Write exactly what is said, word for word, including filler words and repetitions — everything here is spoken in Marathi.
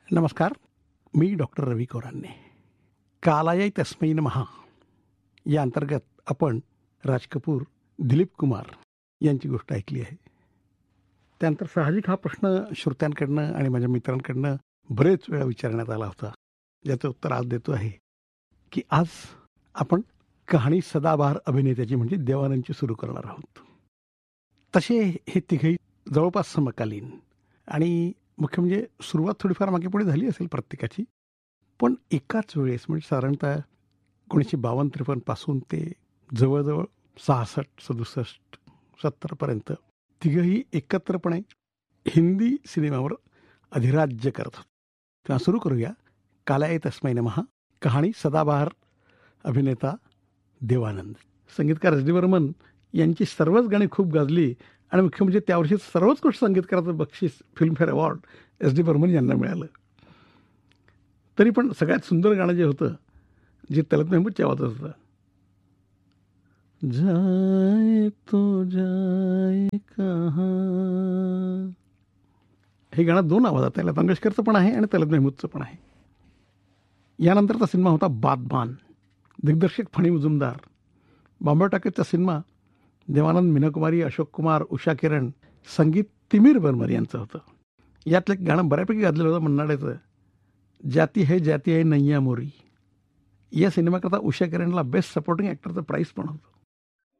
नमस्कार. मी डॉक्टर रवी कोरांने. कालाय तस्मै नमः या अंतर्गत आपण राज कपूर, दिलीप कुमार यांची गोष्ट ऐकली आहे. त्यानंतर साहजिक हा प्रश्न श्रोत्यांकडनं आणि माझ्या मित्रांकडनं बरेच वेळा विचारण्यात आला होता, ज्याचं उत्तर आज देतो आहे की आज आपण कहाणी सदाबहार अभिनेत्याची म्हणजे देवानंदची सुरू करणार आहोत. तसे हे तिघही जवळपास समकालीन आणि मुख्य म्हणजे सुरुवात थोडीफार मागे पुढे झाली असेल प्रत्येकाची, पण एकाच वेळेस म्हणजे साधारणतः एकोणीसशे बावन्न त्रेपन्नपासून ते जवळजवळ सहासष्ट सदुसष्ट सत्तरपर्यंत तिघंही एकत्रपणे हिंदी सिनेमावर अधिराज्य करत होते. तेव्हा सुरू करूया कालाय तस्मै नमः, कहाणी सदाबहार अभिनेता देवानंद. संगीतकार एस डी बर्मन यांची सर्वच गाणी खूप गाजली आणि मुख्य म्हणजे त्यावर्षी सर्वोत्कृष्ट संगीतकाराचं बक्षीस Filmfare award S D Burman यांना मिळालं. तरी पण सगळ्यात सुंदर गाणं जे होतं, जे तलत महमूदच्या आवाजात होतं, जाए तो जाए कहाँ, हे गाणं दोन आवाजात आहे. लता मंगेशकरचं पण आहे आणि तलत महमूदचं पण आहे. यानंतरचा सिनेमा होता बादबान, दिग्दर्शक फणी मुजुमदार. बॉम्बे टॉकीजचा सिनेमा देवानंद, मीनाकुमारी, अशोक कुमार, उषा किरण, संगीत तिमीर बर्मर यांचं होतं. यातलं एक गाणं बऱ्यापैकी गाजलेलं होतं मन्नाड्याचं, जाती है जाती है नैया मोरी. या सिनेमाकरता उषा किरणला बेस्ट सपोर्टिंग ॲक्टरचं प्राईज पण होतं.